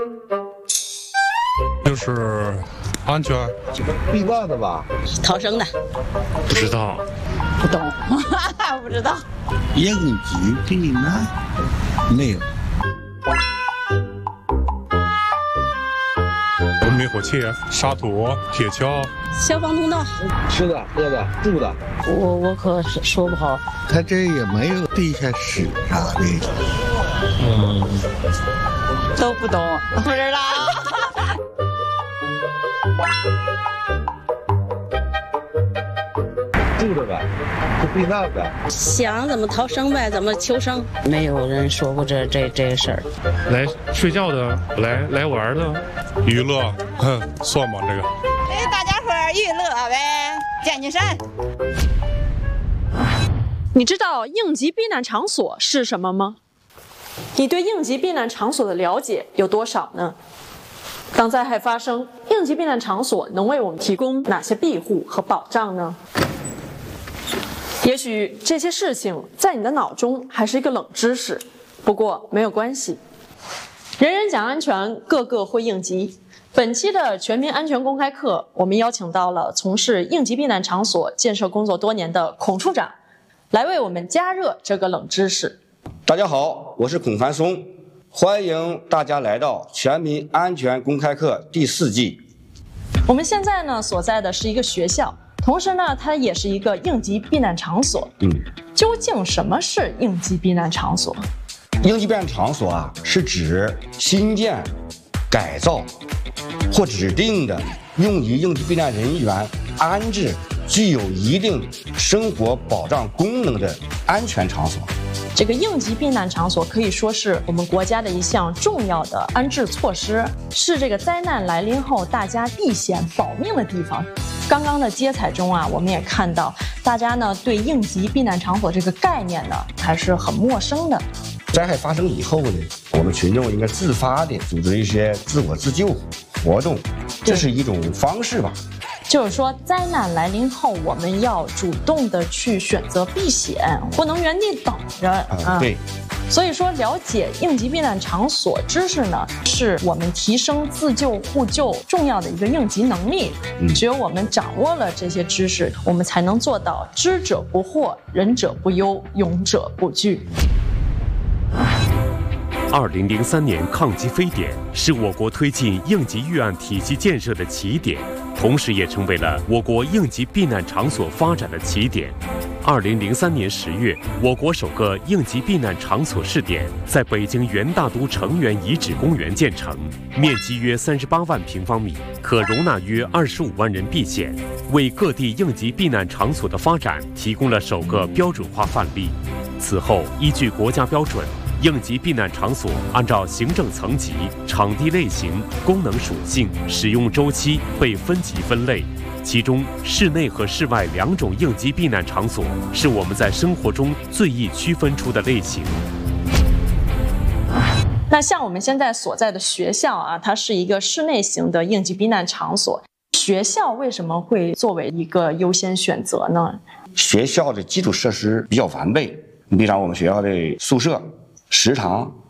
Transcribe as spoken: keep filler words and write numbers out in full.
就是安全， 避难的吧？ 逃生的。 不知道。 不懂，不知道。 应急避难没有。 灭火器、沙土、铁锹、 消防通道、 吃的、喝的、住的。 我我可是说不好。 他这也没有地下室啥的。 嗯，都不懂，不知道。 住着呗，就避难呗。 想怎么逃生呗，怎么求生？没有人说过这这这个事儿。 来睡觉的，来来玩的， 娱乐，哼，算吗？这个。 给大家伙儿娱乐呗，健健身。 你知道应急避难场所是什么吗？你对应急避难场所的了解有多少呢？当灾害发生，应急避难场所能为我们提供哪些庇护和保障呢？也许这些事情在你的脑中还是一个冷知识，不过没有关系。人人讲安全，个个会应急。本期的全民安全公开课，我们邀请到了从事应急避难场所建设工作多年的孔处长，来为我们加热这个冷知识。 大家好，我是孔繁松，欢迎大家来到全民安全公开课第四季。 我们现在呢所在的是一个学校，同时呢它也是一个应急避难场所。 嗯， 究竟什么是应急避难场所？ 应急避难场所啊，是指新建、改造或指定的用于应急避难人员安置具有一定生活保障功能的安全场所。 这个应急避难场所可以说是我们国家的一项重要的安置措施，是这个灾难来临后大家避险保命的地方。刚刚的接采中啊，我们也看到大家呢对应急避难场所这个概念呢还是很陌生的。 灾害发生以后呢，我们群众应该自发的组织一些自我自救活动，这是一种方式吧。 就是说，灾难来临后，我们要主动的去选择避险，不能原地等着啊。对。 所以说，了解应急避难场所知识呢，是我们提升自救互救重要的一个应急能力。嗯，只有我们掌握了这些知识，我们才能做到知者不惑，仁者不忧，勇者不惧。 二零零三年抗击非典是我国推进应急预案体系建设的起点，同时也成为了我国应急避难场所发展的起点。二零零三年十月，我国首个应急避难场所试点在北京元大都城垣遗址公园建成，面积约三十八万平方米，可容纳约二十五万人避险，为各地应急避难场所的发展提供了首个标准化范例。此后，依据国家标准，应急避难场所按照行政层级、场地类型、功能属性、使用周期被分级分类。其中，室内和室外两种应急避难场所是我们在生活中最易区分出的类型。 那像我们现在所在的学校啊，它是一个室内型的应急避难场所。学校为什么会作为一个优先选择呢？ 学校的基础设施比较完备，你比方我们学校的宿舍、食堂、